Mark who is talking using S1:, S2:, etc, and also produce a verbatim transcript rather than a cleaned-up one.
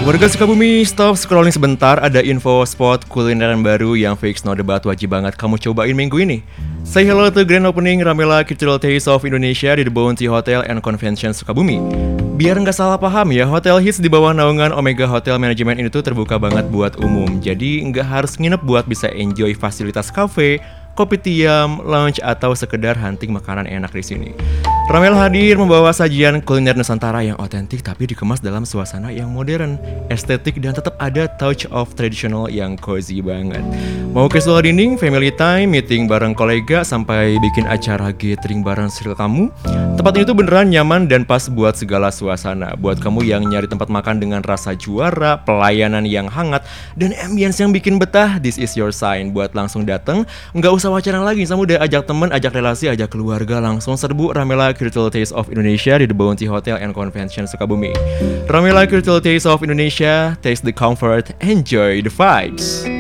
S1: Warga Sukabumi, stop scrolling sebentar, ada info spot kulineran baru yang fix no debat wajib banget kamu cobain minggu ini. Say hello to grand opening Ramela Cultural Taste of Indonesia di The Bounty Hotel and Convention Sukabumi. Biar nggak salah paham ya, hotel hits di bawah naungan Omega Hotel Management ini tuh terbuka banget buat umum. Jadi nggak harus nginep buat bisa enjoy fasilitas cafe, kopi tiam, lounge, atau sekedar hunting makanan enak di sini. Ramel hadir membawa sajian kuliner Nusantara yang otentik tapi dikemas dalam suasana yang modern, estetik, dan tetap ada touch of traditional yang cozy banget. Mau casual dining, family time, meeting bareng kolega, sampai bikin acara gathering bareng circle kamu, tempat ini tuh beneran nyaman dan pas buat segala suasana. Buat kamu yang nyari tempat makan dengan rasa juara, pelayanan yang hangat, dan ambience yang bikin betah, this is your sign buat langsung dateng. Nggak usah wacana lagi, kamu udah ajak temen, ajak relasi, ajak keluarga, langsung serbu Ramela Cultural Taste of Indonesia di The Bounty Hotel and Convention Sukabumi. Ramela Cultural Taste of Indonesia, taste the comfort, enjoy the vibes.